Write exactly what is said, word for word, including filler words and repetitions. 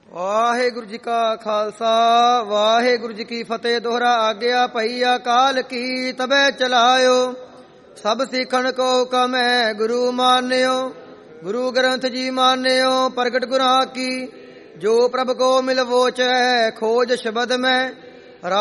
ਵਾਹਿਗੁਰੂ ਜੀ ਕਾ ਖਾਲਸਾ ਵਾਹਿਗੁਰੂ ਜੀ ਕੀ ਫਤਿਹ। ਦੋਹਰਾ ਆਗਿਆ ਭਈ ਅਕਾਲ ਕੀ ਤਬੈ ਚਲਾਇਓ। ਸਭ ਸਿੱਖਣ ਕੋ ਹੁਕਮ ਹੈ ਗੁਰੂ ਮਾਨਿਓ। ਗੁਰੂ ਗ੍ਰੰਥ ਜੀ ਮਾਨਿਓ ਪ੍ਰਗਟ ਗੁਰਾਂ ਕੀ। ਜੋ ਪ੍ਰਭ ਕੋ ਮਿਲ ਵੋਚ ਹੈ ਖੋਜ ਸ਼ਬਦ ਮੈਂ।